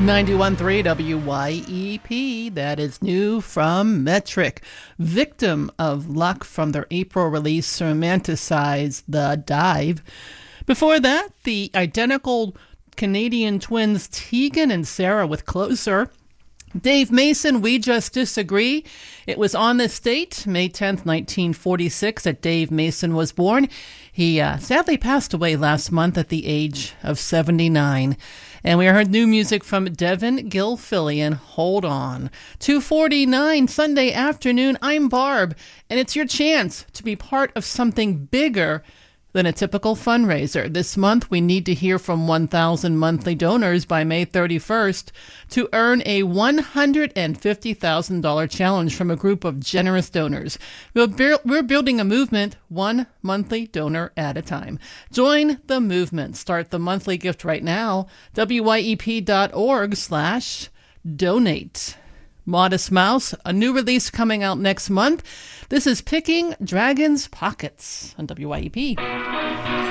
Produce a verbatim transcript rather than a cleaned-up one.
ninety-one point three W Y E P, that is new from Metric. Victim of Luck from their April release, Romanticize the Dive. Before that, the identical Canadian twins Tegan and Sarah with Closer. Dave Mason, We Just Disagree. It was on this date, May tenth, nineteen forty-six, that Dave Mason was born. He uh, sadly passed away last month at the age of seventy-nine. And we heard new music from Devin Gilfillian, Hold On. two forty-nine, Sunday afternoon, I'm Barb, and it's your chance to be part of something bigger than a typical fundraiser. This month, we need to hear from one thousand monthly donors by May thirty-first to earn a one hundred fifty thousand dollars challenge from a group of generous donors. We're, bu- we're building a movement, one monthly donor at a time. Join the movement. Start the monthly gift right now. W Y E P dot org slash donate. Modest Mouse, a new release coming out next month. This is Picking Dragon's Pockets on W Y E P.